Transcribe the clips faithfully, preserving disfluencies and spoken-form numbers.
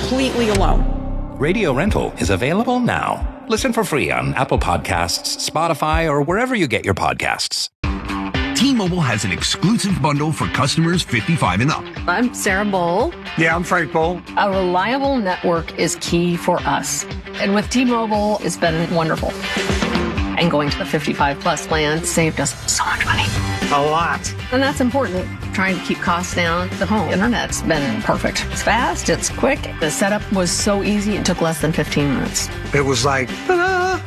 completely alone. Radio Rental is available now. Listen for free on Apple Podcasts, Spotify, or wherever you get your podcasts. T-Mobile has an exclusive bundle for customers fifty-five and up. I'm Sarah Bowl. Yeah, I'm Frank Bowl. A reliable network is key for us. And with T-Mobile, it's been wonderful. And going to the fifty-five plus plan saved us so much money. A lot. And that's important. Trying to keep costs down. The home internet's been perfect. It's fast, it's quick. The setup was so easy, it took less than fifteen minutes. It was like, ta-da!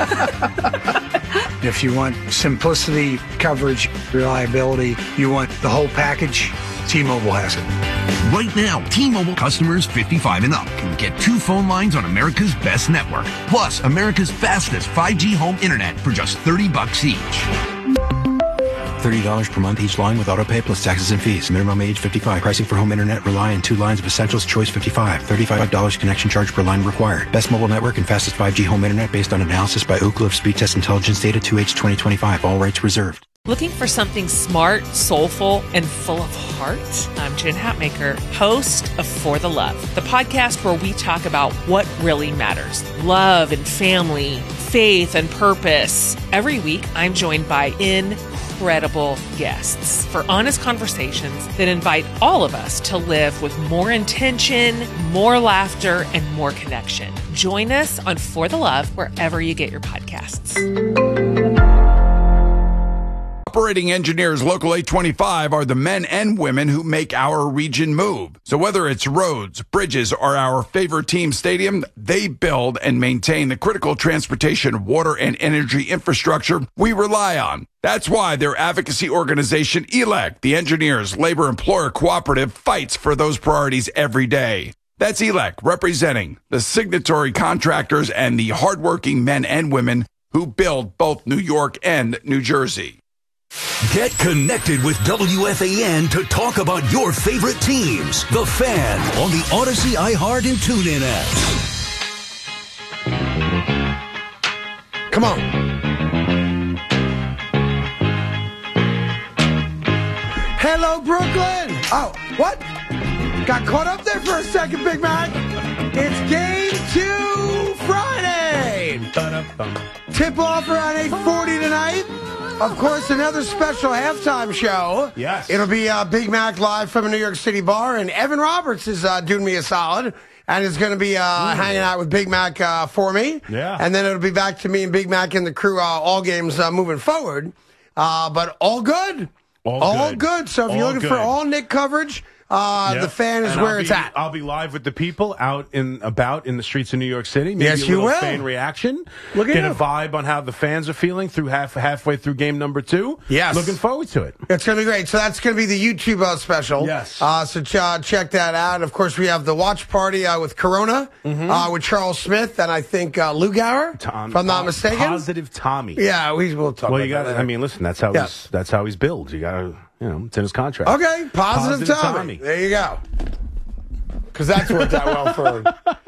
If you want simplicity, coverage, reliability, you want the whole package, T-Mobile has it. Right now, T-Mobile customers fifty-five and up can get two phone lines on America's best network, plus America's fastest five G home internet for just thirty bucks each. thirty dollars per month each line with autopay plus taxes and fees. Minimum age fifty-five. Pricing for home internet rely on two lines of Essentials Choice fifty-five. thirty-five dollars connection charge per line required. Best mobile network and fastest five G home internet based on analysis by Oak Cliff Speed Test Intelligence Data two H twenty twenty-five. All rights reserved. Looking for something smart, soulful, and full of heart? I'm Jen Hatmaker, host of For the Love, the podcast where we talk about what really matters. Love and family, faith and purpose. Every week, I'm joined by incredible guests for honest conversations that invite all of us to live with more intention, more laughter, and more connection. Join us on For the Love wherever you get your podcasts. Operating engineers Local eight twenty-five are the men and women who make our region move. So whether it's roads, bridges, or our favorite team stadium, they build and maintain the critical transportation, water, and energy infrastructure we rely on. That's why their advocacy organization, E L E C, the Engineers Labor Employer Cooperative, fights for those priorities every day. That's E L E C representing the signatory contractors and the hardworking men and women who build both New York and New Jersey. Get connected with W F A N to talk about your favorite teams. The Fan on the Odyssey, iHeart, and TuneIn apps. Come on. Hello, Brooklyn. Oh, what? Got caught up there for a second, Big Mac. It's game two Friday. Tip off around eight forty tonight. Of course, another special halftime show. Yes. It'll be uh, Big Mac live from a New York City bar, and Evan Roberts is uh, doing me a solid and is going to be uh, hanging out with Big Mac uh, for me. Yeah. And then it'll be back to me and Big Mac and the crew uh, all games uh, moving forward. Uh, but all good. All, all good. good. So if all you're looking good. for all Nick coverage, Uh, Yep. the Fan is and where I'll it's be, at. I'll be live with the people out in about in the streets of New York City. Maybe Yes, a you little will. fan reaction. Look at Get you. a vibe on how the fans are feeling through half halfway through game number two. Yes. Looking forward to it. It's going to be great. So that's going to be the YouTube uh, special. Yes. Uh, so ch- uh, check that out. Of course, we have the watch party uh, with Corona Mm-hmm. uh, with Charles Smith and I think uh, Lugauer, Tom, if I'm not po- mistaken. Positive Tommy. Yeah, we will talk Well, about you got. that. I mean, listen. That's how Yeah. he's. That's how he's billed. You got to. You know, it's in his contract. Okay, positive, Positive Tommy. Tommy. There you go. Because that's worked out well for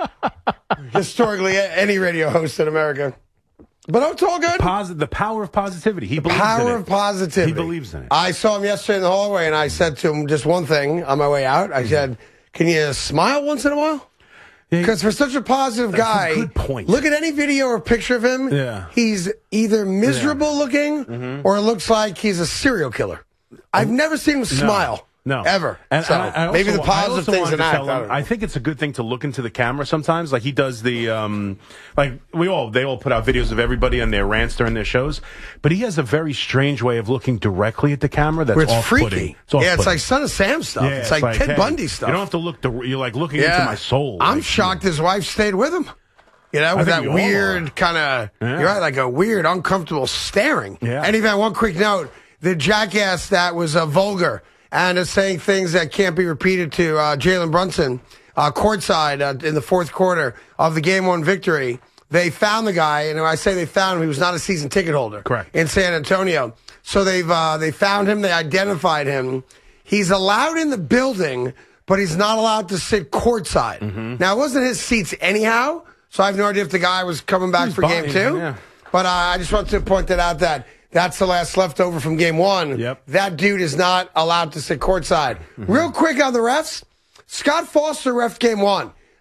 historically any radio host in America. But it's all good. Posi- the power of positivity. He believes in Power it. of positivity. He believes in it. I saw him yesterday in the hallway, and I said to him just one thing on my way out. I said, "Can you smile once in a while?" Because for such a positive That's a guy, good point. Look at any video or picture of him. Yeah. He's either miserable looking Mm-hmm. or it looks like he's a serial killer. I've never seen him smile. No. Ever. And, so and I, I also, maybe the I positive also things wanted in to that. tell I him, don't know. I think it's a good thing to look into the camera sometimes. Like he does the, um, like we all, they all put out videos of everybody on their rants during their shows. But he has a very strange way of looking directly at the camera that's Where it's off-putting. freaky. It's yeah, off-putting. it's like Son of Sam stuff. Yeah, it's, like Ted hey, Bundy stuff. You don't have to look, the, you're like looking Yeah. into my soul. I'm like, shocked his wife stayed with him. You know, with think that we all weird kind of, Yeah. you're right, like a weird, uncomfortable staring. Yeah. And even one quick note, the jackass that was uh, vulgar and is saying things that can't be repeated to uh, Jalen Brunson, uh, courtside uh, in the fourth quarter of the game one victory. They found the guy, and when I say they found him, he was not a season ticket holder. Correct. In San Antonio. So they've uh, they found him, they identified him. He's allowed in the building, but he's not allowed to sit courtside. Mm-hmm. Now, it wasn't his seats anyhow, so I have no idea if the guy was coming back He's for buying, game two. yeah. But uh, I just wanted to point that out that that's the last leftover from game one. Yep. That dude is not allowed to sit courtside. Mm-hmm. Real quick on the refs, Scott Foster ref game one.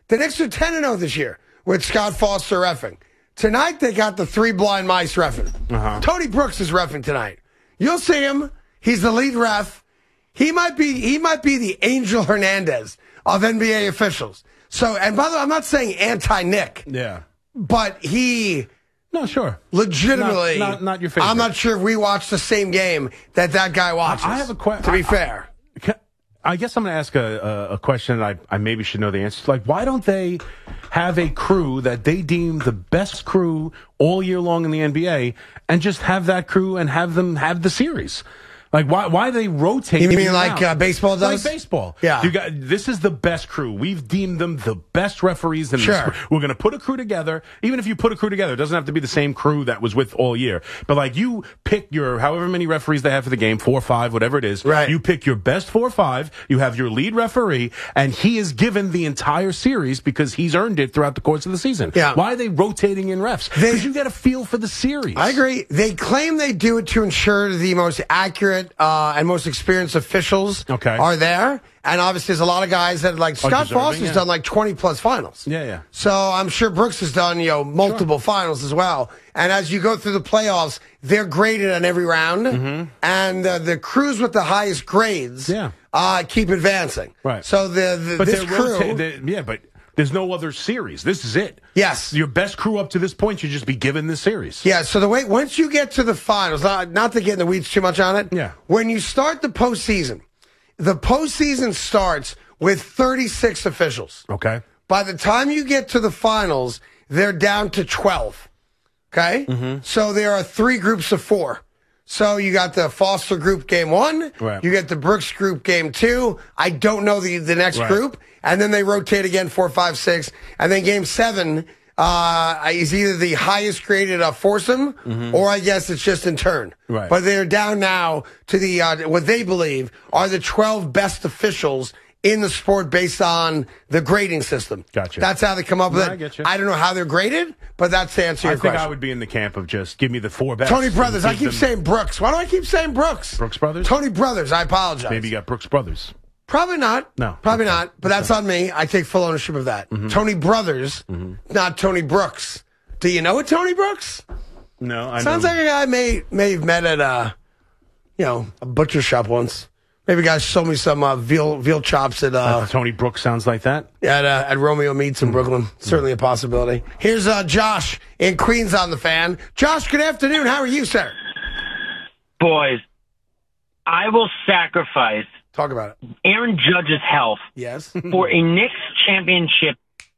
The Knicks are ten and oh this year with Scott Foster reffing. Tonight, they got the three blind mice reffing. Uh-huh. Tony Brooks is reffing tonight. You'll see him. He's the lead ref. He might be he might be the Angel Hernandez of N B A officials. So, and by the way, I'm not saying anti-Nick. Yeah. But he... No, sure. Legitimately... Not, not, not your favorite. I'm not sure if we watched the same game that that guy watches. I have a question. To be I, fair. I, I guess I'm going to ask a, a, a question that I, I maybe should know the answer to. Like, why don't they have a crew that they deem the best crew all year long in the N B A and just have that crew and have them have the series? Like, why why are they rotating? You mean like uh, baseball does? Like baseball. Yeah. You got, this is the best crew. We've deemed them the best referees. In Sure. this. We're going to put a crew together. Even if you put a crew together, it doesn't have to be the same crew that was with all year. But like, you pick your, however many referees they have for the game, four or five, whatever it is. Right. You pick your best four or five. You have your lead referee, and he is given the entire series because he's earned it throughout the course of the season. Yeah. Why are they rotating in refs? Because you get a feel for the series. I agree. They claim they do it to ensure the most accurate uh, and most experienced officials Okay. are there. And obviously, there's a lot of guys that, like, Scott deserving, Foster's yeah. done like twenty plus finals. Yeah, yeah. So I'm sure Brooks has done, you know, multiple finals as well. And as you go through the playoffs, they're graded on every round. Mm-hmm. And uh, the crews with the highest grades Yeah. uh, keep advancing. Right. So the, the But this they're crew. rota- they- yeah, but there's no other series. This is it. Yes. Your best crew up to this point should just be given this series. Yeah, so the way, once you get to the finals, not, not to get in the weeds too much on it. Yeah. When you start the postseason, the postseason starts with thirty-six officials. Okay. By the time you get to the finals, they're down to twelve. Okay? Mm-hmm. So there are three groups of four. So you got the Foster group game one. Right. You get the Brooks group game two. I don't know the, the next Right. group. And then they rotate again, four, five, six. And then game seven uh, is either the highest graded uh, foursome, Mm-hmm. or I guess it's just in turn. Right. But they're down now to the uh, what they believe are the twelve best officials in the sport based on the grading system. Gotcha. That's how they come up with No, it. I get you. I don't know how they're graded, but that's the answer to I your think question. I would be in the camp of just give me the four best. Tony Brothers. I Give keep them- saying Brooks. Why do I keep saying Brooks? Brooks Brothers? Tony Brothers. I apologize. Maybe you got Brooks Brothers. Probably not. No. Probably Okay. not. But that's on me. I take full ownership of that. Mm-hmm. Tony Brothers, not Tony Brooks. Do you know a Tony Brooks? No, I Sounds know. like a guy I may may have met at a, you know, a butcher shop once. Maybe a guy sold me some uh, veal veal chops at uh, Uh, Tony Brooks sounds like that. at uh, at Romeo Meats in Brooklyn. Certainly a possibility. Here's uh, Josh in Queens on the Fan. Josh, good afternoon. How are you, sir? Boys, I will sacrifice Talk about it. Aaron Judge's health Yes. for a Knicks championship.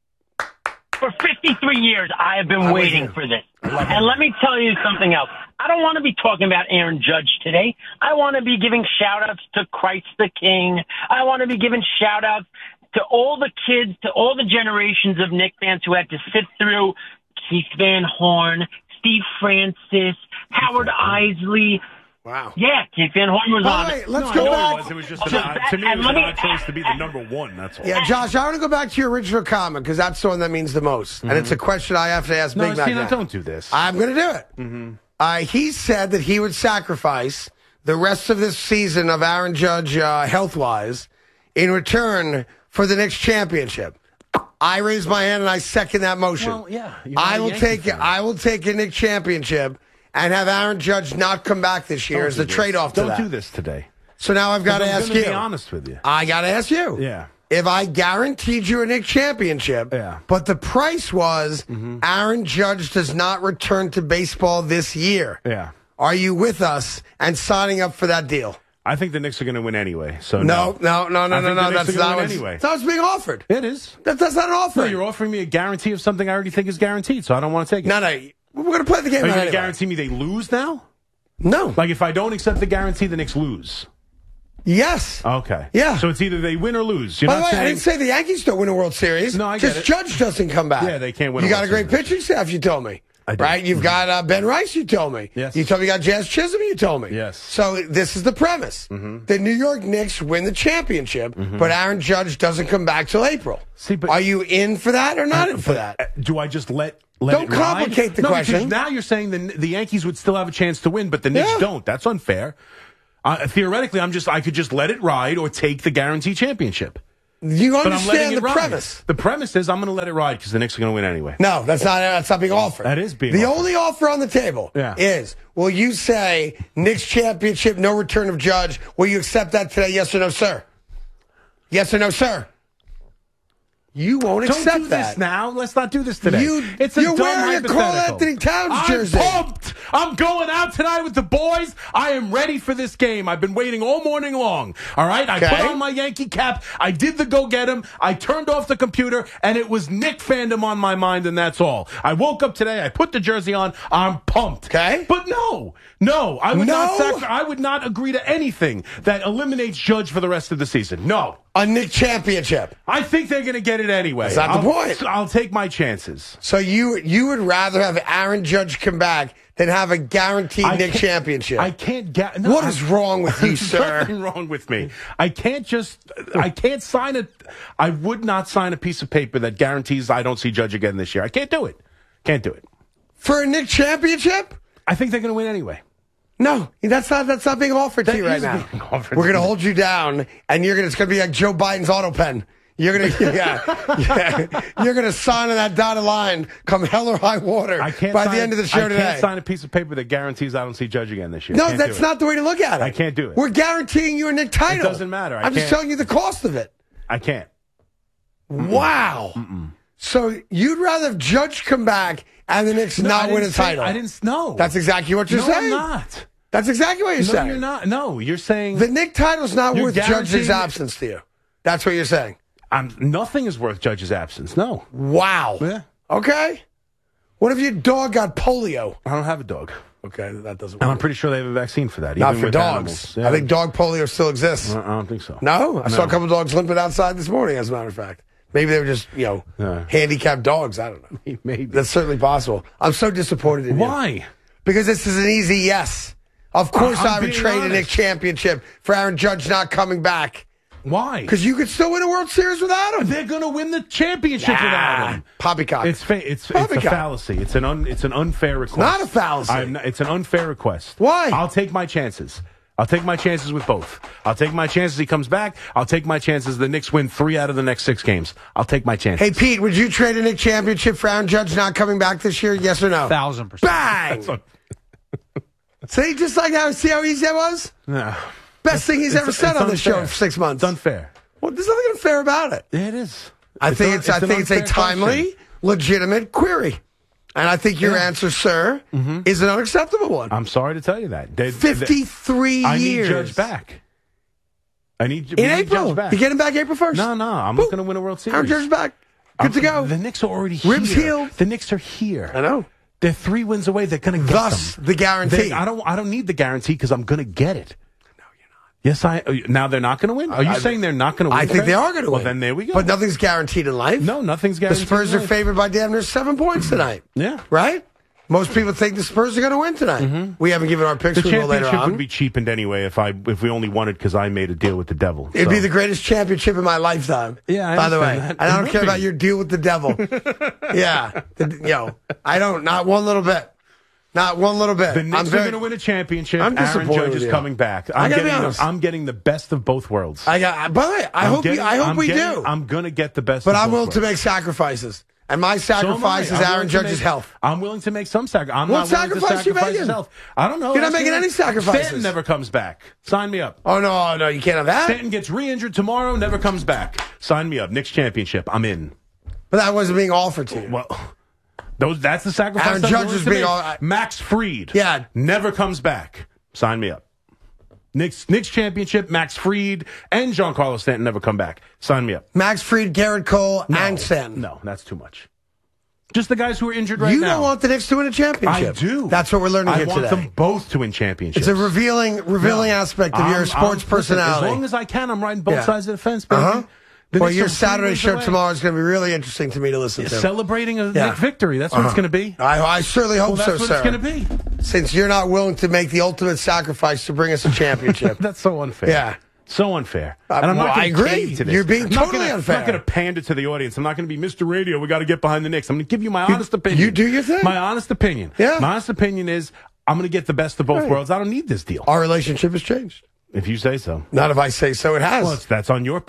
For fifty-three years, I have been I'm with waiting you. for this. And let me tell you something else. I don't want to be talking about Aaron Judge today. I want to be giving shout-outs to Christ the King. I want to be giving shout-outs to all the kids, to all the generations of Knicks fans who had to sit through Keith Van Horn, Steve Francis, Howard Isley. Wow. Yeah, Keith Van Horn was By on the way, it. let's No, go I know back. it was. It was just an Just odd, that- to me, it and was let an me- odd choice to be the number one. That's all. Yeah, Josh, I want to go back to your original comment because that's the one that means the most. And it's a question I have to ask No, Big Mac see, now now. don't do this. I'm going to do it. Mm-hmm. Uh, he said that he would sacrifice the rest of this season of Aaron Judge uh, health-wise in return for the Knicks championship. I raise my hand and I second that motion. Well, yeah, you're not I a will Yankee take fan. I will take a Knicks championship and have Aaron Judge not come back this year Don't as do the this. trade-off to Don't that. do this today. So now I've got to I'm ask gonna you. be honest with you. I got to ask you. Yeah. If I guaranteed you a Knicks championship, Yeah. but the price was Aaron Judge does not return to baseball this year, Yeah. are you with us and signing up for that deal? I think the Knicks are going to win anyway. So No, no, no, no, I no, think the no. Knicks That's are gonna not win what's, anyway. that's not what's being offered. It is. That, that's not an offer. No, you're offering me a guarantee of something I already think is guaranteed, so I don't want to take it. No, no. We're going to play the game Are you out going to anyway. guarantee me they lose now? No. Like, if I don't accept the guarantee, the Knicks lose. Yes. Okay. Yeah. So it's either they win or lose. You're By the not way, I saying... didn't say the Yankees don't win a World Series. No, I get Just it. Judge doesn't come back. Yeah, they can't win You a got a World great Series. pitching staff, you told me. I do. Right? You've got uh, Ben Rice, you told me. Yes. You told me you got Jazz Chisholm, you told me. Yes. So this is the premise. Mm-hmm. The New York Knicks win the championship, but Aaron Judge doesn't come back till April. See, but- Are you in for that or not in for But, that? uh, Do I just let... Let Don't it ride? complicate the no, question. Because now you're saying the the Yankees would still have a chance to win, but the Knicks Yeah. don't. That's unfair. Uh, theoretically, I'm just I could just let it ride or take the guaranteed championship. You But I'm letting understand it the ride. premise. The premise is I'm going to let it ride because the Knicks are going to win anyway. No, that's not that's not being offered. That is being The offered. only offer on the table Yeah. is, will you say Knicks championship, no return of Judge? Will you accept that today? Yes or no, sir? Yes or no, sir? You won't Don't accept do that. this now. Let's not do this today. You- it's a you're dumb wearing a Karl hypothetical. Anthony Towns I'm jersey. pumped. I'm going out tonight with the boys. I am ready for this game. I've been waiting all morning long. All right? I Okay. put on my Yankee cap. I did the go get 'em. I turned off the computer, and it was Knick fandom on my mind, and that's all. I woke up today. I put the jersey on. I'm pumped. Okay. But no, no, I would not. No? Sacri- I would not agree to anything that eliminates Judge for the rest of the season. No. A Knicks championship. I think they're going to get it anyway. That's not the I'll- point. I'll take my chances. So you you would rather have Aaron Judge come back than have a guaranteed I Knicks can't- championship? I can't get. No, What I- is wrong with you, There's sir? nothing wrong with me. I can't just. I can't sign a. I would not sign a piece of paper that guarantees I don't see Judge again this year. I can't do it. Can't do it. For a Knicks championship? I think they're going to win anyway. No, that's not that's not being offered to That you right is now. being offered We're to going to me. hold you down, and you're going. It's going to be like Joe Biden's auto pen. You're going to yeah, yeah, you're going to sign on that dotted line come hell or high water I can't by sign, the end of the show I today. can't sign a piece of paper that guarantees I don't see Judge again this year. no, Can't that's do it. not the way to look at it. I can't do it. We're guaranteeing you a Knick title. doesn't matter. I I'm just can't- telling you the cost of it. I can't. Wow. So you'd rather have Judge come back and the Knicks No, I not win a didn't say- title? I didn't know. That's exactly what you're no, saying. I'm not. That's exactly what you're No, saying. you're not. No, you're saying The Knick title's not You're worth Judge's guaranteeing- absence to you. That's what you're saying. I'm, nothing is worth Judge's absence. No. Wow. Yeah. Okay. What if your dog got polio? I don't have a dog. Okay, that doesn't And work. I'm pretty sure they have a vaccine for that. Not even for with dogs. animals. Yeah. I think dog polio still exists. I don't think so. No? I saw a No. couple dogs limping outside this morning, as a matter of fact. Maybe they were just, you know, Yeah. handicapped dogs. I don't know. Maybe. That's certainly possible. I'm so disappointed in you. Why? Because this is an easy yes. Of course I'm I would being trade a honest. Knicks championship for Aaron Judge not coming back. Why? Because you could still win a World Series without him. They're going to win the championship without him. Poppycock. It's fa- it's it's a Poppycock. fallacy. It's an un- it's an unfair request. not a fallacy. I'm not- it's an unfair request. Why? I'll take my chances. I'll take my chances with both. I'll take my chances he comes back. I'll take my chances the Knicks win three out of the next six games. I'll take my chances. Hey, Pete, would you trade a Knicks championship for Aaron Judge not coming back this year? Yes or no? Thousand percent. Bang! That's un- See, just like how, see how easy that was? Nah. Best thing he's It's- ever said it's on this show unfair. for six months. It's unfair. Well, there's nothing unfair about it. Yeah, it is. I think un- it's, I an think it's a unfair timely, question. legitimate query. And I think your Yeah. answer, sir, Mm-hmm. is an unacceptable one. I'm sorry to tell you that. They- they- fifty-three I years. need Judge back. I need, In we need April. Judge back. You get him back April first? No, no, I'm Boom. not going to win a World Series. Aaron Judge back. Good I'm- to go. The Knicks are already here. Ribs healed. The Knicks are here. I know. They're three wins away. They're going to get Thus, them. the guarantee. They- I don't. I don't need the guarantee because I'm going to get it. No, you're not. Yes, I. uh, Now they're not going to win. Are you I- saying they're not going to win? I think Craig? they are going to Well, win. then there we go. But nothing's guaranteed in life. No, nothing's The guaranteed. Spurs in are life. favored by damn near seven points tonight. Yeah. Right? Most people think the Spurs are going to win tonight. We haven't given our picks. The We will later championship on. would be cheapened anyway if I if we only won it because I made a deal with the devil. It'd So- be the greatest championship in my lifetime. Yeah, I by the way, understand that. and I It don't would care be. about your deal with the devil. yeah, the, yo, I don't. Not one little bit. Not one little bit. The Knicks I'm are very, going to win a championship. I'm Aaron disappointed Judge with is you. coming back. I I'm gotta be getting. honest. The, I'm getting the best of both worlds. I got. By the way, I I'm hope. getting- you, I hope I'm we getting- do. I'm going to get the best. but of I'm both willing to worlds. make sacrifices, and my So am I. sacrifice is I'm Aaron willing to Judge's make- health. I'm willing to make some sacrifice. I'm What not willing to sacrifice you sacrifice making? his health. I don't know. You're not Ask making me. any sacrifices. Stanton never comes back. Sign me up. Oh no, no, you can't have that. Stanton gets re-injured tomorrow, never comes back. Sign me up. Knicks championship. I'm in. But that wasn't being offered to you. Well, those that's the sacrifice. Aaron I'm Judge willing is to being make. all- I- Max Fried. Yeah. never comes back. Sign me up. Knicks Knicks championship. Max Fried and Giancarlo Stanton never come back. Sign me up. Max Fried, Garrett Cole, No, and Stanton. No, that's too much. Just the guys who are injured right you now. don't want the Knicks to win a championship. I do. That's what we're learning I here want today. them both to win championships. It's a revealing, revealing No. aspect of I'm- your sports I'm- personality. Listen, as long as I can, I'm riding both Yeah. sides of the fence, baby. Uh-huh. The Well, Knicks your are three Saturday wins show away. tomorrow is going to be really interesting to me to listen to. Celebrating a Yeah. Knick victory. That's what Uh-huh. it's going to be. I, I certainly hope Well, that's so, what sir. it's going to be. Since you're not willing to make the ultimate sacrifice to bring us a championship. That's so unfair. Yeah. So unfair. Uh, and I'm well, not I gonna agree. cave to this. You're being I'm not totally gonna, unfair. I'm not going to pander to the audience. I'm not going to be Mister Radio. We got to get behind the Knicks. I'm going to give you my honest opinion. you do your thing. My honest opinion. Yeah. My honest opinion is I'm going to get the best of both Right. worlds. I don't need this deal. Our relationship has changed. If you say so. Not if I say so, it has. Well, it's, that's on your part.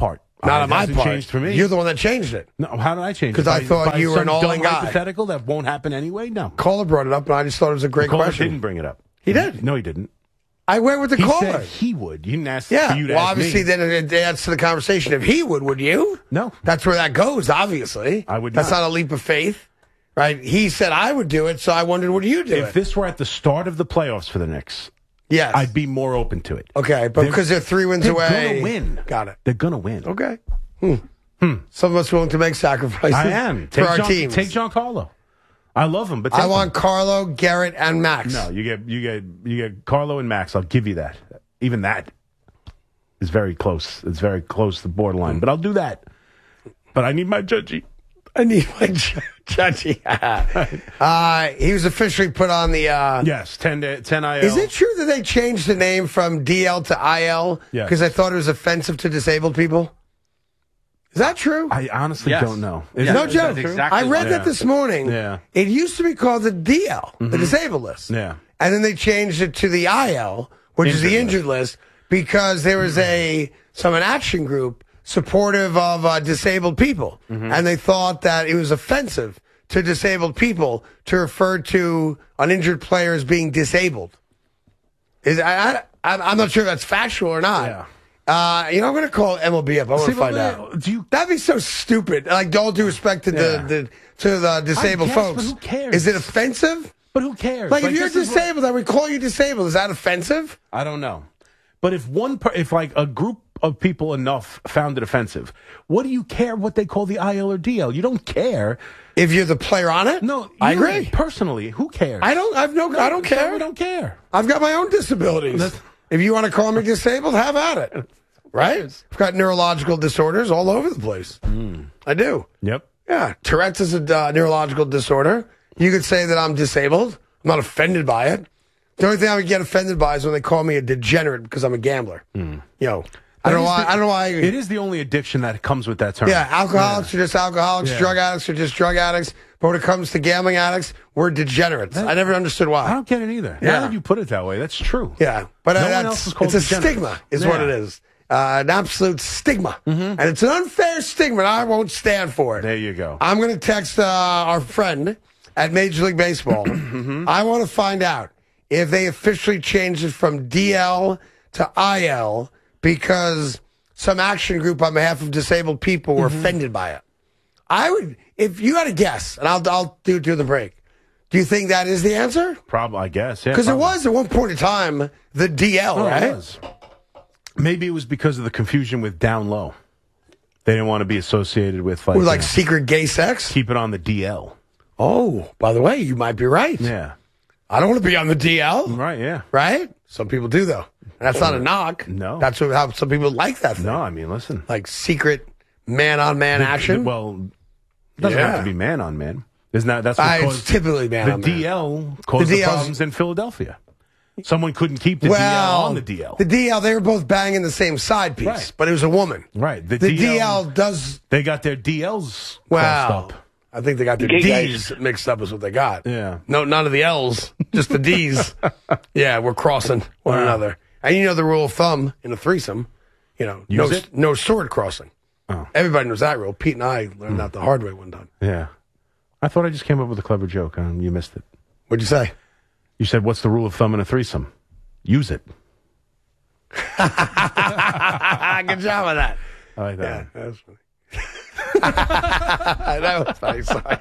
Not Uh, on my hasn't part. changed for me. You're the one that changed it. No, how did I change it? Because I By- thought by you were some an all-in dumb guy. hypothetical that won't happen anyway? No. Caller brought it up, and I just thought it was a great Caller question. didn't bring it up. He did. No, he didn't. I went with the He caller. said he would. You didn't ask Yeah. for you to Well, ask obviously, me. then it adds to the conversation. If he would, would you? No. That's where that goes, obviously. I would That's not. not a leap of faith, right? He said I would do it, so I wondered, would you do If it? this were at the start of the playoffs for the Knicks, yes. I'd be more open to it. Okay, but They're- because they're three wins they're away. going to win. Got it. They're going to win. Okay. Hmm. Hmm. Some of us willing to make sacrifices I am. for Take our John, teams. Take Giancarlo. I love him, but take I want him. Carlo, Garrett, and Max. No, you get you get you get Carlo and Max. I'll give you that. Even that is very close. It's very close to borderline, but I'll do that. But I need my judgy. I need my ju- judgy. uh, he was officially put on the. Uh, Yes, ten to, ten I L. Is it true that they changed the name from D L to I L Yes. because they thought it was offensive to disabled people? Is that true? I honestly Yes. don't know. Yeah, Is no it- that's joke. exactly I read right. that this morning. Yeah. It used to be called the D L, the disabled list. Yeah. And then they changed it to the I L, which is the Injured injured list, because there was a some an action group supportive of uh, disabled people, and they thought that it was offensive to disabled people to refer to an injured player as being disabled. Is I, I I'm I'm not sure if that's factual or not. Yeah. Uh, you know, I'm going to call M L B up. I want See, to find but, out. uh, do you- That'd be so stupid. Like, all due respect to Yeah. the, the to the disabled guess, but folks. who cares? Is it offensive? But who cares? Like, if you're this is what- disabled, I would call you disabled. Is that offensive? I don't know. But if one, per, if like a group of people enough found it offensive, what do you care what they call the I L or D L? You don't care. If you're the player on it? No, I you agree. Personally, who cares? I don't. I've no. I don't care. I don't care. I've got my own disabilities. That's- If you want to call me disabled, have at it. Right? I've got neurological disorders all over the place. I do. Yep. Yeah, Tourette's is a uh, neurological disorder. You could say that I'm disabled. I'm not offended by it. The only thing I would get offended by is when they call me a degenerate because I'm a gambler. Yo, I don't know why. The, I don't know why. It is the only addiction that comes with that term. Yeah, alcoholics are just alcoholics. Yeah. Drug addicts are just drug addicts. But when it comes to gambling addicts, we're degenerates. That- I never understood why. I don't get it either. Yeah. Now that you put it that way, that's true. Yeah, but No uh, one that's, else is called it's a degenerate. stigma, is Yeah. what it is. Uh, an absolute stigma, and it's an unfair stigma. And I won't stand for it. There you go. I'm going to text uh, our friend at Major League Baseball. I want to find out if they officially changed it from D L to I L because some action group on behalf of disabled people were offended by it. I would, if you had a guess, and I'll I'll do it to the break. Do you think that is the answer? Probably, I guess. Yeah, Because it probably. was at one point in time the D L, Oh, right? it was. Maybe it was because of the confusion with down low. They didn't want to be associated with like, With like you know, secret gay sex. keep it on the D L. Oh, by the way, you might be right. Yeah. I don't want to be on the D L. Right. Yeah. Right? Some people do, though. And that's not a knock. No. That's what, how some people like that thing. No, I mean, listen. Like secret man on man The- action. the- well, it doesn't Yeah. have to be man on man. Isn't that that's what Uh, it's caused typically man the on man. D L caused The the, D L's problems in Philadelphia. Someone couldn't keep the well, D L on the D L. The D L, they were both banging the same side piece, Right. but it was a woman. Right. The, The D L, D L does. They got their D Ls Well, crossed up. I think they got their Gay D's mixed up, is what they got. Yeah. No, none of the L's, just the D's. Yeah, we're crossing one Wow. another. And you know the rule of thumb in a threesome, you know, no, Use it? no sword crossing. Oh. Everybody knows that rule. Pete and I learned that the hard way one time. Yeah. I thought I just came up with a clever joke. Um, you missed it. What'd you say? You said, what's the rule of thumb in a threesome? Use it. Good job on that. I like Yeah, that. that was funny. that was funny. Sorry.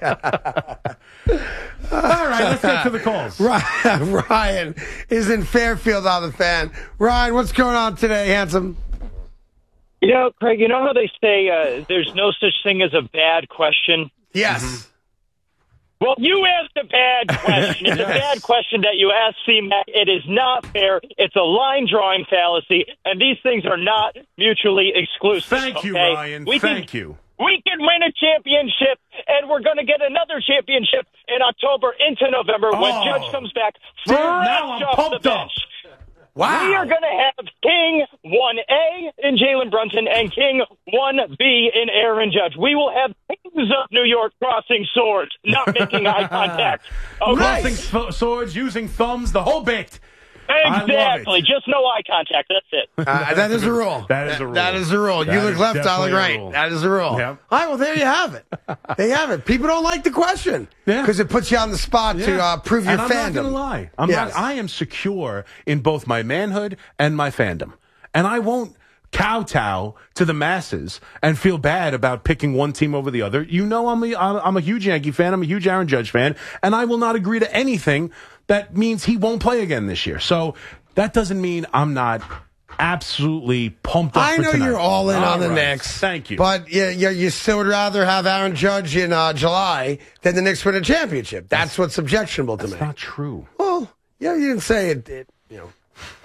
All right, let's get to the calls. Ryan, Ryan is in Fairfield on the Fan. Ryan, what's going on today, handsome? You know, Craig, you know how they say uh, there's no such thing as a bad question? Yes. Mm-hmm. Well, you asked a bad question. It's a bad question that you asked C-Mac. It is not fair. It's a line-drawing fallacy, and these things are not mutually exclusive. Thank you, okay? Ryan. We Thank can, you. We can win a championship, and we're going to get another championship in October into November when Oh. Judge comes back Dude, fresh now I'm off the pumped up. bench. Wow. We are going to have King one A in Jalen Brunson and King one B in Aaron Judge. We will have kings of New York crossing swords, not making eye contact. Okay? Crossing f- swords, using thumbs, the whole bit. Exactly. Just no eye contact. That's it. Uh, that is a rule. That is a rule. That is a rule. That you look left, I look right. Rule. That is a rule. Yep. All right, well, there you have it. There you have it. People don't like the question because yeah. it puts you on the spot yeah. to uh, prove your and I'm fandom. I'm not going to lie. I'm yes. not, I am secure in both my manhood and my fandom. And I won't kowtow to the masses and feel bad about picking one team over the other. You know, I'm a, I'm a huge Yankee fan. I'm a huge Aaron Judge fan. And I will not agree to anything that means he won't play again this year. So that doesn't mean I'm not absolutely pumped up I for know tonight. you're all in all on the right. Knicks. Thank you. But you, you, you still would rather have Aaron Judge in uh, July than the Knicks win a championship. That's, that's what's objectionable to that's me. That's not true. Well, yeah, you didn't say it, it. You know,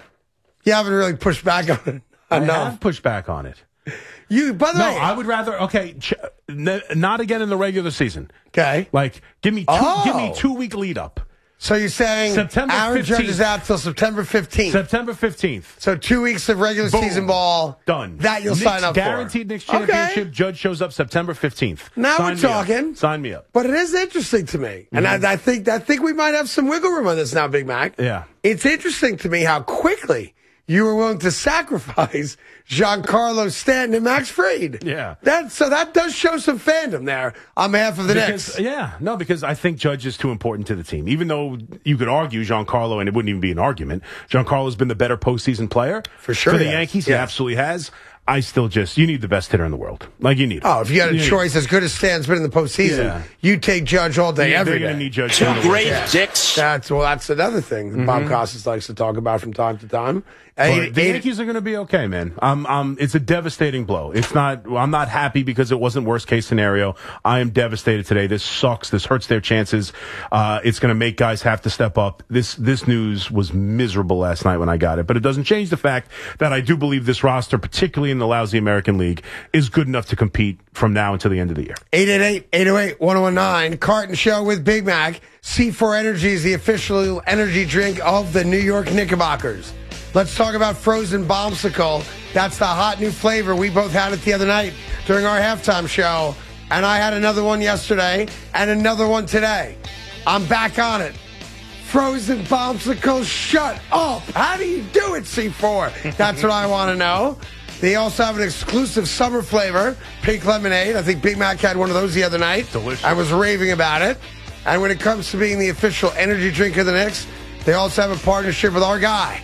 you haven't really pushed back on it enough. I have pushed back on it. You, by the no, way, I would rather. Okay, ch- n- not again in the regular season. Okay, like give me two, oh. give me two week lead up. So you're saying September Aaron fifteenth. Judge is out till September fifteenth. September fifteenth. So two weeks of regular Boom. season ball. Done. That you'll Knicks, sign up guaranteed for. Knicks championship. Okay. Judge shows up September fifteenth. Now Sign we're talking. Up. Sign me up. But it is interesting to me. Mm-hmm. And I, I think I think we might have some wiggle room on this now, Big Mac. Yeah. It's interesting to me how quickly you were willing to sacrifice Giancarlo Stanton and Max Fried. Yeah. That, so that does show some fandom there on behalf of the because, Knicks. Yeah. No, because I think Judge is too important to the team. Even though you could argue Giancarlo, and it wouldn't even be an argument, Giancarlo's been the better postseason player. For sure. For the he Yankees, he yes. absolutely has. I still just, you need the best hitter in the world. Like, you need Oh, if you had a you choice as good as Stan's been in the postseason, yeah. you take Judge all day, yeah, every they're day. Gonna need Judge Two great yeah. dicks. That's, well, that's another thing mm-hmm. Bob Costas likes to talk about from time to time. Eight, the eight, Yankees are going to be okay, man. Um, um, it's a devastating blow. It's not. I'm not happy because it wasn't worst case scenario. I am devastated today. This sucks. This hurts their chances. Uh, it's going to make guys have to step up. This this news was miserable last night when I got it, but it doesn't change the fact that I do believe this roster, particularly in the lousy American League, is good enough to compete from now until the end of the year. eight eight eight, eight oh eight, one oh one nine. Carton Show with Big Mac. C four Energy is the official energy drink of the New York Knickerbockers. Let's talk about Frozen Bombsicle. That's the hot new flavor. We both had it the other night during our halftime show. And I had another one yesterday and another one today. I'm back on it. Frozen Bombsicle, shut up. How do you do it, C four? That's what I want to know. They also have an exclusive summer flavor, pink lemonade. I think Big Mac had one of those the other night. Delicious. I was raving about it. And when it comes to being the official energy drink of the Knicks, they also have a partnership with our guy,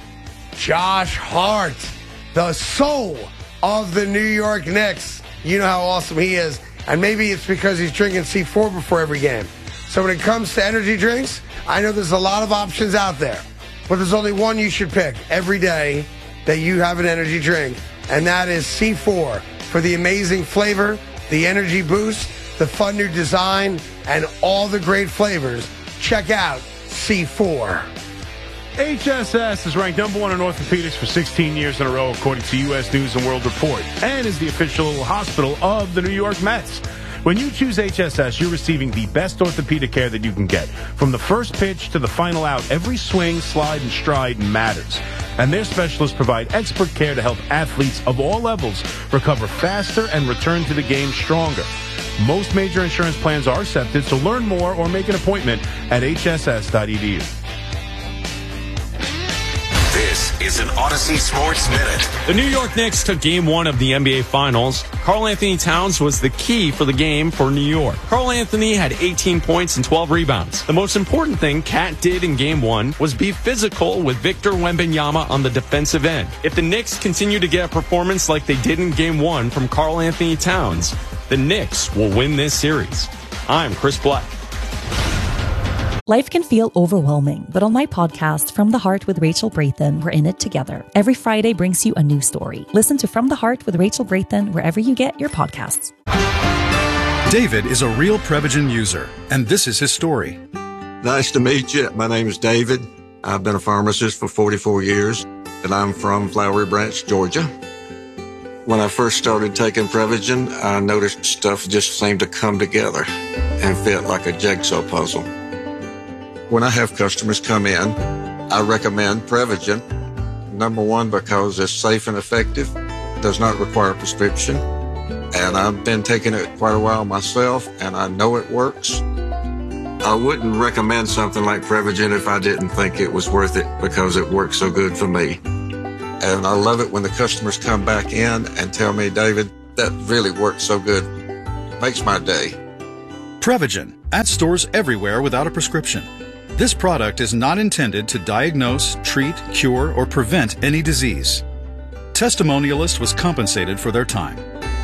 Josh Hart, the soul of the New York Knicks. You know how awesome he is. And maybe it's because he's drinking C four before every game. So when it comes to energy drinks, I know there's a lot of options out there. But there's only one you should pick every day that you have an energy drink. And that is C four for the amazing flavor, the energy boost, the fun new design, and all the great flavors. Check out C four. H S S is ranked number one in orthopedics for sixteen years in a row, according to U S News and World Report, and is the official hospital of the New York Mets. When you choose H S S, you're receiving the best orthopedic care that you can get. From the first pitch to the final out, every swing, slide, and stride matters. And their specialists provide expert care to help athletes of all levels recover faster and return to the game stronger. Most major insurance plans are accepted, so learn more or make an appointment at H S S dot E D U. This is an Odyssey Sports Minute. The New York Knicks took game one of the N B A Finals. Karl Anthony Towns was the key for the game for New York. Karl Anthony had eighteen points and twelve rebounds. The most important thing Cat did in game one was be physical with Victor Wembanyama on the defensive end. If the Knicks continue to get a performance like they did in game one from Karl Anthony Towns, the Knicks will win this series. I'm Chris Black. Life can feel overwhelming, but on my podcast, From the Heart with Rachel Brathen, we're in it together. Every Friday brings you a new story. Listen to From the Heart with Rachel Brathen wherever you get your podcasts. David is a real Prevagen user, and this is his story. Nice to meet you. My name is David. I've been a pharmacist for forty-four years, and I'm from Flowery Branch, Georgia. When I first started taking Prevagen, I noticed stuff just seemed to come together and fit like a jigsaw puzzle. When I have customers come in, I recommend Prevagen. Number one, because it's safe and effective, does not require a prescription. And I've been taking it quite a while myself, and I know it works. I wouldn't recommend something like Prevagen if I didn't think it was worth it because it works so good for me. And I love it when the customers come back in and tell me, David, that really works so good. It makes my day. Prevagen, at stores everywhere without a prescription. This product is not intended to diagnose, treat, cure, or prevent any disease. Testimonialist was compensated for their time.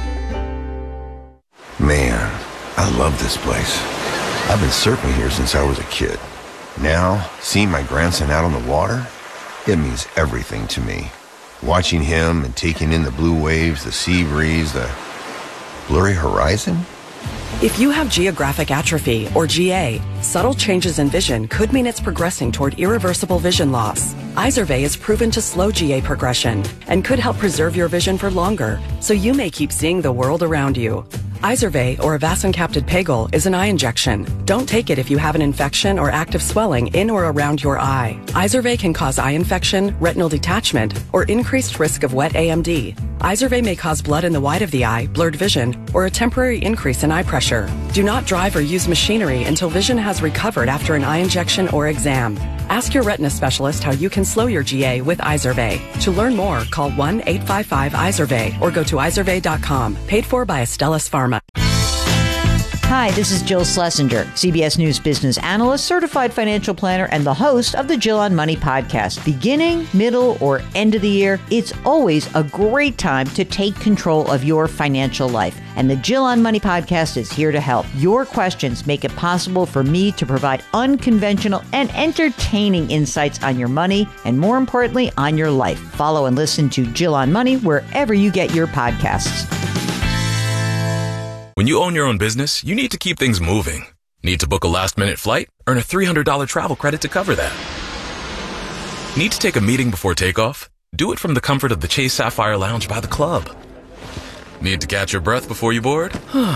Man, I love this place. I've been surfing here since I was a kid. Now, seeing my grandson out on the water, it means everything to me. Watching him and taking in the blue waves, the sea breeze, the blurry horizon. If you have geographic atrophy, or G A, subtle changes in vision could mean it's progressing toward irreversible vision loss. Izervay is proven to slow G A progression and could help preserve your vision for longer, so you may keep seeing the world around you. Izervay, or avacincaptad pegol, is an eye injection. Don't take it if you have an infection or active swelling in or around your eye. Izervay can cause eye infection, retinal detachment, or increased risk of wet A M D. Izervay may cause blood in the white of the eye, blurred vision, or a temporary increase in eye pressure. Do not drive or use machinery until vision has recovered after an eye injection or exam. Ask your retina specialist how you can slow your G A with Izervay. To learn more, call one eight five five Izervay or go to izervay dot com. Paid for by Astellas Pharma. Hi, this is Jill Schlesinger, C B S News business analyst, certified financial planner, and the host of the Jill on Money podcast. Beginning, middle, or end of the year, it's always a great time to take control of your financial life. And the Jill on Money podcast is here to help. Your questions make it possible for me to provide unconventional and entertaining insights on your money and, more importantly, on your life. Follow and listen to Jill on Money wherever you get your podcasts. When you own your own business, you need to keep things moving. Need to book a last-minute flight? Earn a three hundred dollars travel credit to cover that. Need to take a meeting before takeoff? Do it from the comfort of the Chase Sapphire Lounge by the club. Need to catch your breath before you board?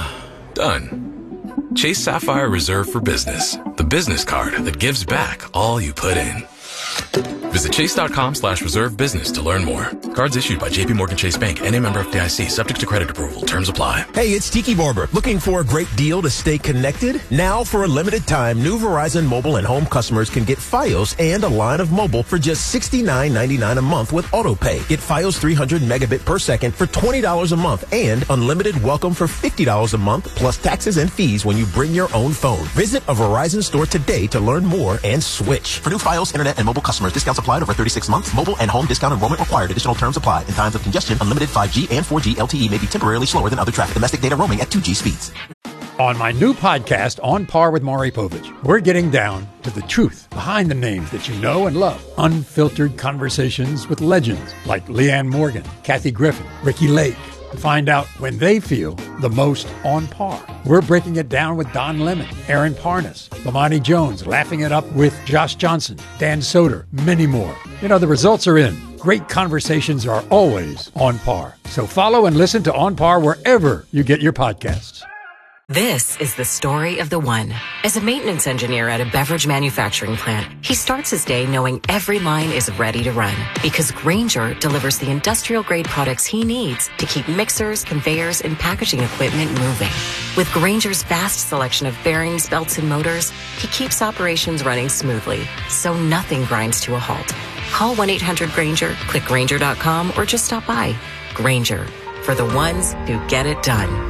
Done. Chase Sapphire Reserve for Business, the business card that gives back all you put in. Visit chase.com slash reserve business to learn more. Cards issued by J P Morgan Chase Bank, N A member F D I C, subject to credit approval. Terms apply. Hey, it's Tiki Barber. Looking for a great deal to stay connected? Now, for a limited time, new Verizon mobile and home customers can get Fios and a line of mobile for just sixty-nine ninety-nine a month with AutoPay. Get Fios three hundred megabit per second for twenty dollars a month and unlimited welcome for fifty dollars a month plus taxes and fees when you bring your own phone. Visit a Verizon store today to learn more and switch. For new Fios, internet, and mobile customers, discounts applied over thirty-six months. Mobile and home discount enrollment required. Additional terms apply. In times of congestion, unlimited five G and four G L T E may be temporarily slower than other traffic. Domestic data roaming at two G speeds. On my new podcast, On Par with Maury Povich, we're getting down to the truth behind the names that you know and love. Unfiltered conversations with legends like Leanne Morgan, Kathy Griffin, Ricky Lake, to find out when they feel the most on par. We're breaking it down with Don Lemon, Aaron Parnas, Bomani Jones, laughing it up with Josh Johnson, Dan Soder, many more. You know, the results are in. Great conversations are always on par. So follow and listen to On Par wherever you get your podcasts. This is the story of the one. As a maintenance engineer at a beverage manufacturing plant, he starts his day knowing every line is ready to run because Grainger delivers the industrial-grade products he needs to keep mixers, conveyors, and packaging equipment moving. With Grainger's vast selection of bearings, belts, and motors, he keeps operations running smoothly, so nothing grinds to a halt. Call one eight hundred Grainger, click Grainger dot com, or just stop by. Grainger, for the ones who get it done.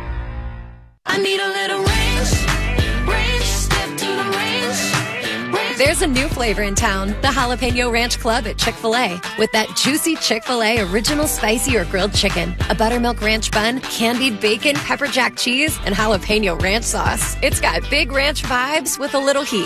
I need a little range, range, step to the range, range. There's a new flavor in town, the Jalapeno Ranch Club at Chick-fil-A. With that juicy Chick-fil-A original spicy or grilled chicken, a buttermilk ranch bun, candied bacon, pepper jack cheese, and jalapeno ranch sauce. It's got big ranch vibes with a little heat.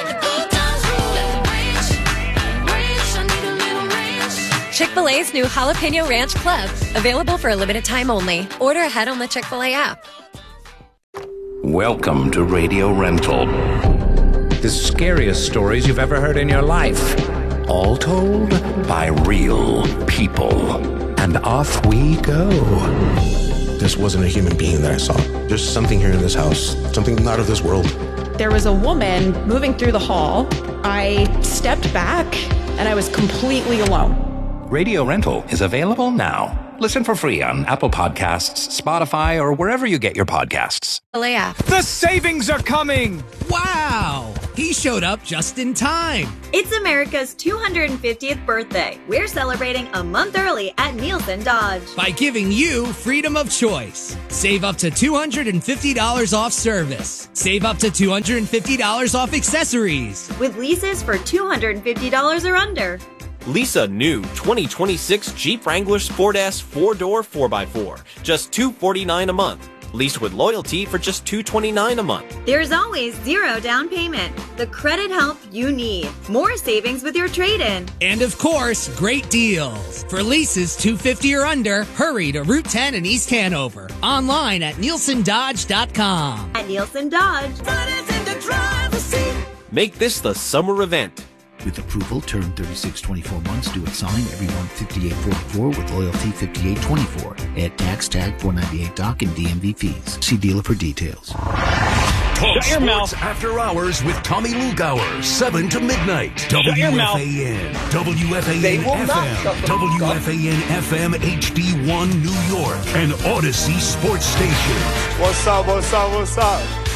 Chick-fil-A's new Jalapeno Ranch Club, available for a limited time only. Order ahead on the Chick-fil-A app. Welcome to Radio Rental. The scariest stories you've ever heard in your life. All told by real people. And off we go. This wasn't a human being that I saw. There's something here in this house. Something not of this world. There was a woman moving through the hall. I stepped back and I was completely alone. Radio Rental is available now. Listen for free on Apple Podcasts, Spotify, or wherever you get your podcasts. App. The savings are coming! Wow! He showed up just in time. It's America's two hundred fiftieth birthday. We're celebrating a month early at Nielsen Dodge. By giving you freedom of choice. Save up to two hundred fifty dollars off service. Save up to two hundred fifty dollars off accessories. With leases for two hundred fifty dollars or under. Lease a new twenty twenty-six Jeep Wrangler Sport S four-door four by four. Just two hundred forty-nine dollars a month. Leased with loyalty for just two hundred twenty-nine dollars a month. There's always zero down payment. The credit help you need. More savings with your trade-in. And of course, great deals. For leases two hundred fifty dollars or under, hurry to Route ten in East Hanover. Online at Nielsen Dodge dot com. At Nielsen Dodge. Make this the summer event. With approval, term thirty-six twenty-four months, due at sign, everyone fifty-eight forty-four with loyalty fifty-eight twenty-four. Add tax tag four ninety-eight doc and D M V fees. See dealer for details. Talk Shut your Sports mouth. After Hours with Tommy Lugauer, seven to midnight. Shut your mouth. W F A N, W F A N They will F not M, shut the W fuck up. F A N F M H D one New York, and Odyssey Sports Station. What's up, what's up, what's up?